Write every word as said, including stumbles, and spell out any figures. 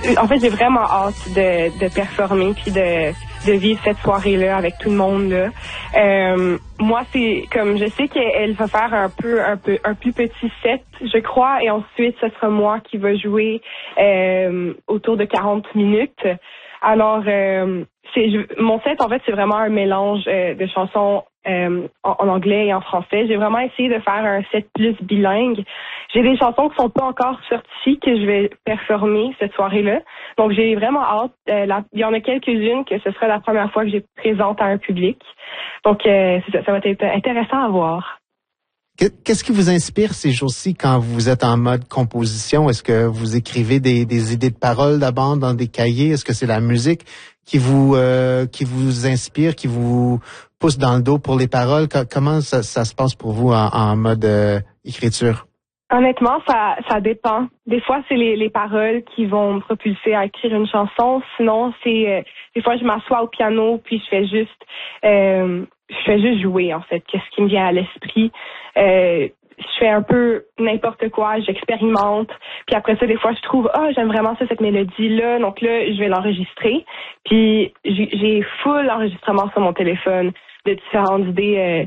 En fait, j'ai vraiment hâte de, de performer puis de, de vivre cette soirée-là avec tout le monde là. Euh, moi, c'est comme je sais qu'elle va faire un peu, un peu, un plus petit set, je crois, et ensuite ce sera moi qui va jouer euh, autour de quarante minutes. Alors, euh, c'est je, mon set en fait, c'est vraiment un mélange euh, de chansons euh, en, en anglais et en français. J'ai vraiment essayé de faire un set plus bilingue. J'ai des chansons qui sont pas encore sorties que je vais performer cette soirée-là. Donc, j'ai vraiment hâte. Euh, la, il y en a quelques-unes que ce sera la première fois que je présente à un public. Donc, euh, ça, ça va être intéressant à voir. Qu'est-ce qui vous inspire ces jours-ci quand vous êtes en mode composition? Est-ce que vous écrivez des, des idées de paroles d'abord dans des cahiers? Est-ce que c'est la musique qui vous euh, qui vous inspire, qui vous pousse dans le dos pour les paroles? Comment ça, ça se passe pour vous en, en mode euh, écriture? Honnêtement, ça ça dépend. Des fois, c'est les, les paroles qui vont me propulser à écrire une chanson. Sinon, c'est euh, des fois je m'assois au piano puis je fais juste euh, je fais juste jouer en fait. Qu'est-ce qui me vient à l'esprit? Euh, je fais un peu n'importe quoi, j'expérimente. Puis après ça, des fois, je trouve ah oh, j'aime vraiment ça cette mélodie là. Donc là, je vais l'enregistrer. Puis j'ai, j'ai full enregistrement sur mon téléphone de différentes idées. Euh,